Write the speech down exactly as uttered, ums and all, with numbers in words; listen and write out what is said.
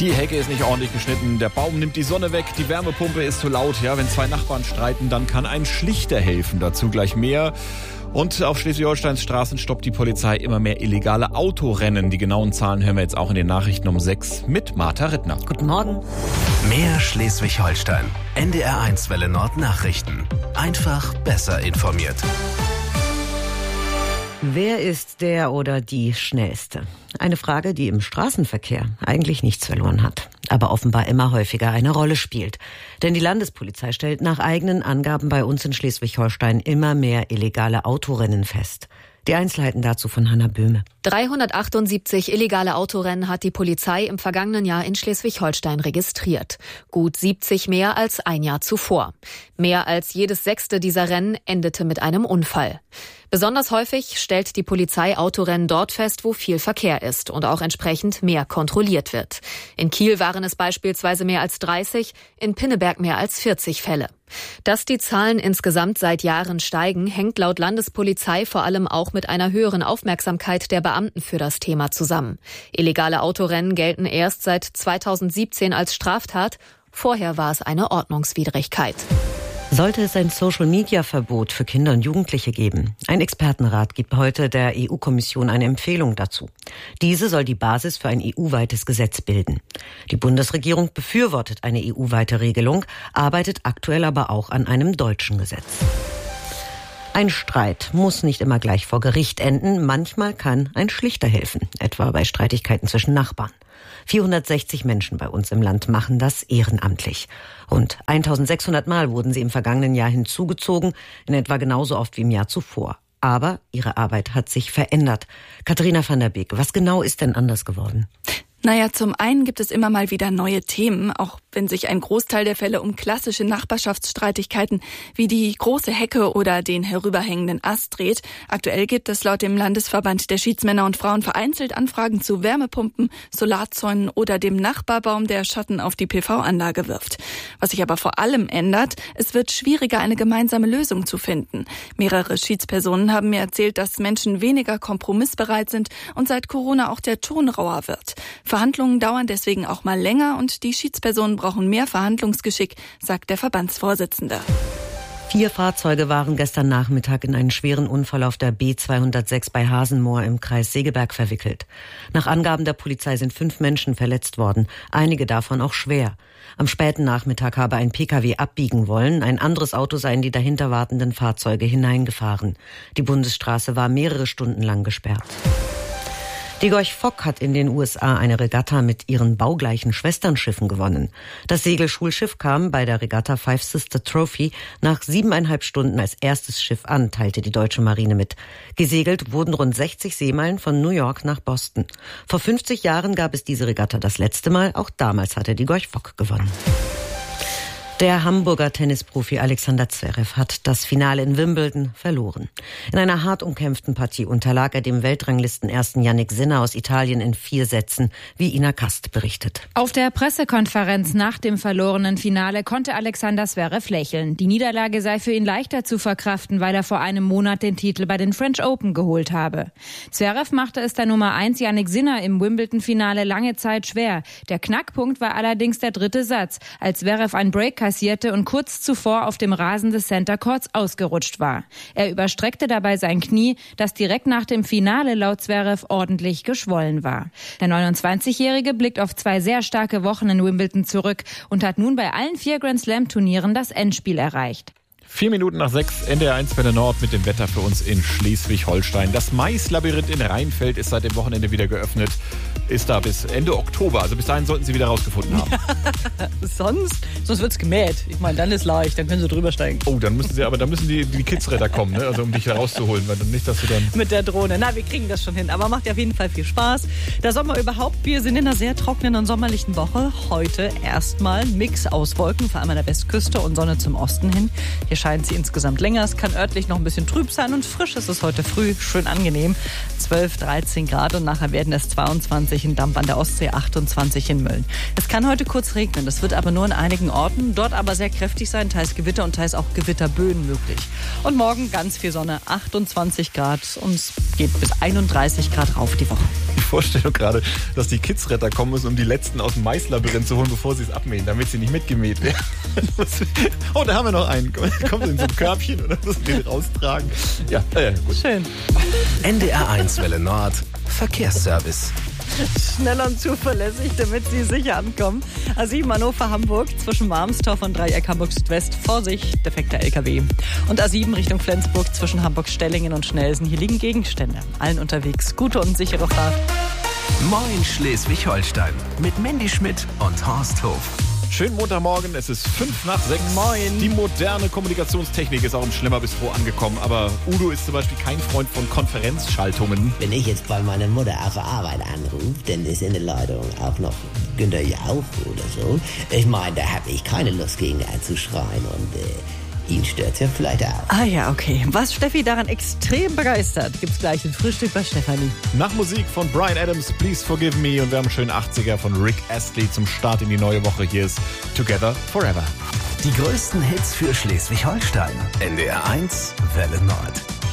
Die Hecke ist nicht ordentlich geschnitten, der Baum nimmt die Sonne weg, die Wärmepumpe ist zu laut. Ja, wenn zwei Nachbarn streiten, dann kann ein Schlichter helfen. Dazu gleich mehr. Und auf Schleswig-Holsteins Straßen stoppt die Polizei immer mehr illegale Autorennen. Die genauen Zahlen hören wir jetzt auch in den Nachrichten um sechs mit Martha Rittner. Guten Morgen. Mehr Schleswig-Holstein. N D R eins Welle Nord Nachrichten. Einfach besser informiert. Wer ist der oder die Schnellste? Eine Frage, die im Straßenverkehr eigentlich nichts verloren hat, aber offenbar immer häufiger eine Rolle spielt. Denn die Landespolizei stellt nach eigenen Angaben bei uns in Schleswig-Holstein immer mehr illegale Autorennen fest. Die Einzelheiten dazu von Hanna Böhme. dreihundertachtundsiebzig illegale Autorennen hat die Polizei im vergangenen Jahr in Schleswig-Holstein registriert. Gut siebzig mehr als ein Jahr zuvor. Mehr als jedes sechste dieser Rennen endete mit einem Unfall. Besonders häufig stellt die Polizei Autorennen dort fest, wo viel Verkehr ist und auch entsprechend mehr kontrolliert wird. In Kiel waren es beispielsweise mehr als dreißig, in Pinneberg mehr als vierzig Fälle. Dass die Zahlen insgesamt seit Jahren steigen, hängt laut Landespolizei vor allem auch mit einer höheren Aufmerksamkeit der Beamten für das Thema zusammen. Illegale Autorennen gelten erst seit zweitausendsiebzehn als Straftat. Vorher war es eine Ordnungswidrigkeit. Sollte es ein Social-Media-Verbot für Kinder und Jugendliche geben? Ein Expertenrat gibt heute der E U-Kommission eine Empfehlung dazu. Diese soll die Basis für ein E U-weites Gesetz bilden. Die Bundesregierung befürwortet eine E U-weite Regelung, arbeitet aktuell aber auch an einem deutschen Gesetz. Ein Streit muss nicht immer gleich vor Gericht enden. Manchmal kann ein Schlichter helfen, etwa bei Streitigkeiten zwischen Nachbarn. vierhundertsechzig Menschen bei uns im Land machen das ehrenamtlich. Rund eintausendsechshundert Mal wurden sie im vergangenen Jahr hinzugezogen, in etwa genauso oft wie im Jahr zuvor. Aber ihre Arbeit hat sich verändert. Katharina van der Beek, was genau ist denn anders geworden? Naja, zum einen gibt es immer mal wieder neue Themen, auch wenn sich ein Großteil der Fälle um klassische Nachbarschaftsstreitigkeiten wie die große Hecke oder den herüberhängenden Ast dreht. Aktuell gibt es laut dem Landesverband der Schiedsmänner und Frauen vereinzelt Anfragen zu Wärmepumpen, Solarzäunen oder dem Nachbarbaum, der Schatten auf die P V-Anlage wirft. Was sich aber vor allem ändert, es wird schwieriger, eine gemeinsame Lösung zu finden. Mehrere Schiedspersonen haben mir erzählt, dass Menschen weniger kompromissbereit sind und seit Corona auch der Ton rauer wird. Verhandlungen dauern deswegen auch mal länger und die Schiedspersonen brauchen mehr Verhandlungsgeschick, sagt der Verbandsvorsitzende. Vier Fahrzeuge waren gestern Nachmittag in einen schweren Unfall auf der B zweihundertsechs bei Hasenmoor im Kreis Segeberg verwickelt. Nach Angaben der Polizei sind fünf Menschen verletzt worden, einige davon auch schwer. Am späten Nachmittag habe ein Pkw abbiegen wollen, ein anderes Auto sei in die dahinter wartenden Fahrzeuge hineingefahren. Die Bundesstraße war mehrere Stunden lang gesperrt. Die Gorch Fock hat in den U S A eine Regatta mit ihren baugleichen Schwesternschiffen gewonnen. Das Segelschulschiff kam bei der Regatta Five Sister Trophy nach siebeneinhalb Stunden als erstes Schiff an, teilte die deutsche Marine mit. Gesegelt wurden rund sechzig Seemeilen von New York nach Boston. Vor fünfzig Jahren gab es diese Regatta das letzte Mal. Auch damals hatte die Gorch Fock gewonnen. Der Hamburger Tennisprofi Alexander Zverev hat das Finale in Wimbledon verloren. In einer hart umkämpften Partie unterlag er dem Weltranglistenersten Jannik Sinner aus Italien in vier Sätzen, wie Ina Kast berichtet. Auf der Pressekonferenz nach dem verlorenen Finale konnte Alexander Zverev lächeln. Die Niederlage sei für ihn leichter zu verkraften, weil er vor einem Monat den Titel bei den French Open geholt habe. Zverev machte es der Nummer eins Jannik Sinner im Wimbledon-Finale lange Zeit schwer. Der Knackpunkt war allerdings der dritte Satz, als Zverev ein Break kassierte und kurz zuvor auf dem Rasen des Center Courts ausgerutscht war. Er überstreckte dabei sein Knie, das direkt nach dem Finale laut Zverev ordentlich geschwollen war. Der neunundzwanzigjährige blickt auf zwei sehr starke Wochen in Wimbledon zurück und hat nun bei allen vier Grand Slam Turnieren das Endspiel erreicht. Vier Minuten nach sechs, N D R eins Welle Nord mit dem Wetter für uns in Schleswig-Holstein. Das Maislabyrinth in Rheinfeld ist seit dem Wochenende wieder geöffnet. Ist da bis Ende Oktober. Also bis dahin sollten Sie wieder rausgefunden haben. sonst sonst wird's gemäht. Ich meine, dann ist leicht, dann können Sie drüber steigen. Oh, dann müssen Sie, aber dann müssen die, die Kidsretter kommen, ne? Also um dich rauszuholen, weil dann nicht, dass du dann... Mit der Drohne. Na, wir kriegen das schon hin. Aber macht ja auf jeden Fall viel Spaß. Der Sommer überhaupt. Wir sind in einer sehr trockenen und sommerlichen Woche. Heute erstmal ein Mix aus Wolken, vor allem an der Westküste und Sonne zum Osten hin. Hier scheint sie insgesamt länger. Es kann örtlich noch ein bisschen trüb sein und frisch ist es heute früh. Schön angenehm. zwölf, dreizehn Grad und nachher werden es zweiundzwanzig in Damp an der Ostsee, achtundzwanzig in Mölln. Es kann heute kurz regnen. Das wird aber nur in einigen Orten. Dort aber sehr kräftig sein. Teils Gewitter und teils auch Gewitterböen möglich. Und morgen ganz viel Sonne. achtundzwanzig Grad und es geht bis einunddreißig Grad rauf die Woche. Die Vorstellung gerade, dass die Kidsretter kommen müssen, um die letzten aus dem Maislabyrinth zu holen, bevor sie es abmähen, damit sie nicht mitgemäht werden. Oh, da haben wir noch einen. Kommt in so ein Körbchen oder müssen den raustragen. Ja, äh, gut. Schön. N D R eins Welle Nord, Verkehrsservice. Schnell und zuverlässig, damit Sie sicher ankommen. A sieben Hannover Hamburg zwischen Marmstorf und Dreieck Hamburg Südwest. Vorsicht, defekter L K W. Und A sieben Richtung Flensburg zwischen Hamburg Stellingen und Schnelsen. Hier liegen Gegenstände. Allen unterwegs. Gute und sichere Fahrt. Moin Schleswig-Holstein mit Mandy Schmidt und Horst Hof. Schönen Montagmorgen, es ist fünf nach sechs. Moin. Die moderne Kommunikationstechnik ist auch im Schlemmerbistro angekommen, aber Udo ist zum Beispiel kein Freund von Konferenzschaltungen. Wenn ich jetzt bei meiner Mutter auf der Arbeit anrufe, dann ist in der Leitung auch noch Günter Jauch oder so. Ich meine, da habe ich keine Lust gegen anzuschreien und äh, ihn stört's ja vielleicht auch. Ah ja, okay. Was Steffi daran extrem begeistert, gibt's gleich im Frühstück bei Stefanie. Nach Musik von Bryan Adams, Please Forgive Me, und wir haben einen schönen achtziger von Rick Astley zum Start in die neue Woche. Hier ist Together Forever. Die größten Hits für Schleswig-Holstein. N D R eins Welle Nord.